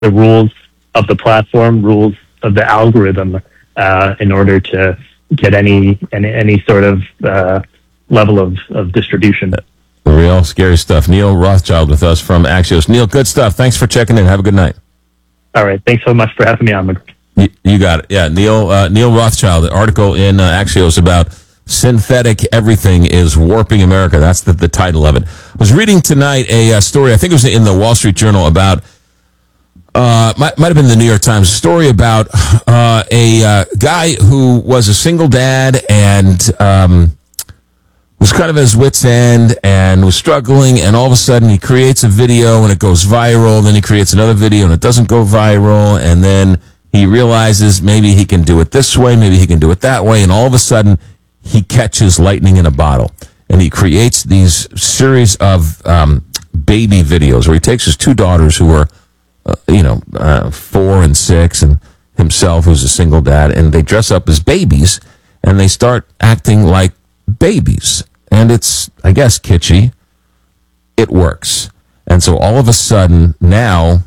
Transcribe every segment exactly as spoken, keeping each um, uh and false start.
the rules of the platform, rules of the algorithm, uh, in order to get any any, any sort of uh, level of, of distribution. Real scary stuff. Neil Rothschild with us from Axios. Neil, good stuff. Thanks for checking in. Have a good night. All right. Thanks so much for having me on. You, you got it. Yeah, Neil uh, Neil Rothschild, the article in uh, Axios about synthetic everything is warping America. That's the, the title of it. I was reading tonight a uh, story, I think it was in the Wall Street Journal, about, uh, might, might have been the New York Times, a story about uh, a uh, guy who was a single dad and um, was kind of at his wit's end and was struggling, and all of a sudden he creates a video and it goes viral, then he creates another video and it doesn't go viral, and then he realizes maybe he can do it this way, maybe he can do it that way, and all of a sudden he catches lightning in a bottle, and he creates these series of um, baby videos where he takes his two daughters who are, uh, you know, uh, four and six, and himself who's a single dad, and they dress up as babies, and they start acting like babies. And it's, I guess, kitschy. It works. And so all of a sudden, now,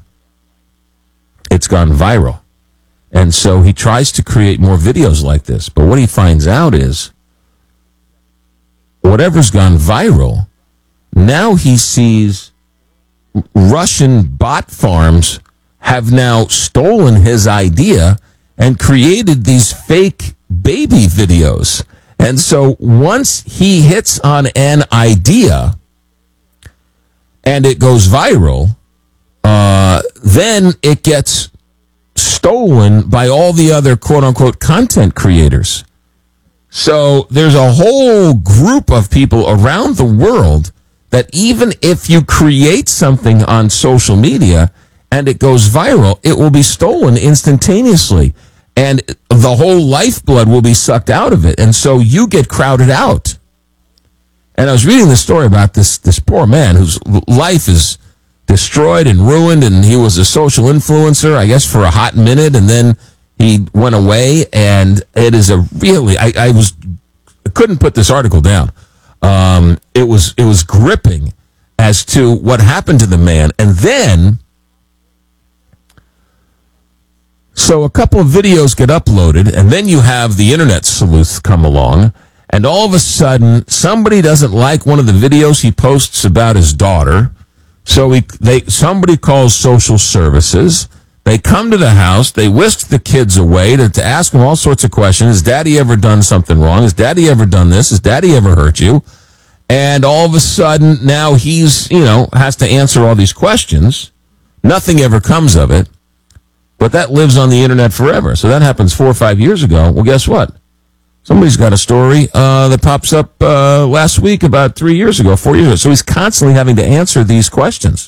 it's gone viral. And so he tries to create more videos like this. But what he finds out is, whatever's gone viral, now he sees Russian bot farms have now stolen his idea and created these fake baby videos. And so once he hits on an idea and it goes viral, uh, then it gets stolen by all the other quote-unquote content creators. So there's a whole group of people around the world that even if you create something on social media and it goes viral, it will be stolen instantaneously. And the whole lifeblood will be sucked out of it. And so you get crowded out. And I was reading this story about this, this poor man whose life is destroyed and ruined, and he was a social influencer, I guess, for a hot minute, and then he went away, and it is a really, I, I was, I couldn't put this article down. Um, it was, it was gripping as to what happened to the man. And then, so a couple of videos get uploaded, and then you have the internet sleuth come along, and all of a sudden, somebody doesn't like one of the videos he posts about his daughter, so he, they, somebody calls social services. They come to the house, they whisk the kids away to, to ask them all sorts of questions. Has daddy ever done something wrong? Has daddy ever done this? Has daddy ever hurt you? And all of a sudden, now he's, you know, has to answer all these questions. Nothing ever comes of it. But that lives on the internet forever. So that happens four or five years ago. Well, guess what? Somebody's got a story uh, that pops up uh, last week about three years ago, four years ago. So he's constantly having to answer these questions.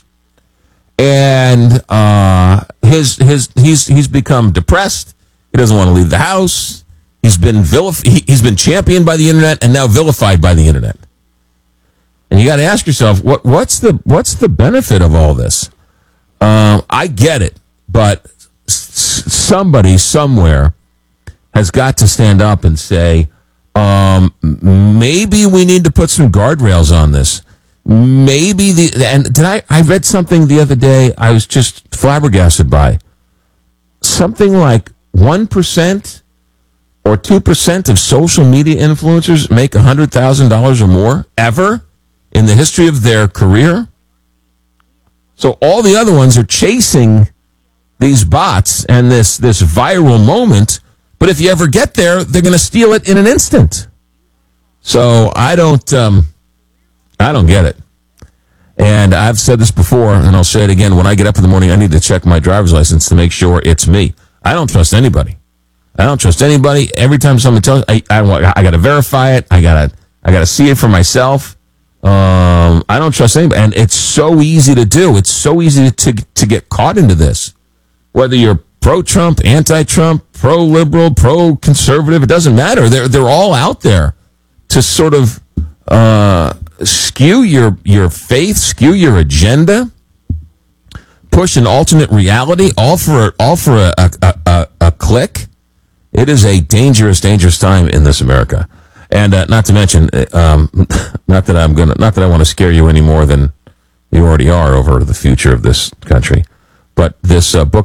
And uh, his his he's he's become depressed. He doesn't want to leave the house. He's been vilif- he, he's been championed by the internet and now vilified by the internet. And you got to ask yourself, what what's the what's the benefit of all this? Uh, I get it, but s- somebody somewhere has got to stand up and say, um, maybe we need to put some guardrails on this. Maybe the, and did I, I read something the other day I was just flabbergasted by. Something like one percent or two percent of social media influencers make one hundred thousand dollars or more ever in the history of their career. So all the other ones are chasing these bots and this, this viral moment. But if you ever get there, they're going to steal it in an instant. So I don't, um, I don't get it. And I've said this before, and I'll say it again. When I get up in the morning, I need to check my driver's license to make sure it's me. I don't trust anybody. I don't trust anybody. Every time someone tells me, I, I, I got to verify it. I got to, I got to see it for myself. Um, I don't trust anybody. And it's so easy to do. It's so easy to, to get caught into this. Whether you're pro-Trump, anti-Trump, pro-liberal, pro-conservative, it doesn't matter. They're, they're all out there to sort of, uh, skew your your faith, skew your agenda, push an alternate reality, all for all for a a, a, a click. It is a dangerous, dangerous time in this America, and uh, not to mention, um, not that I'm gonna, not that I want to scare you any more than you already are over the future of this country, But this uh, book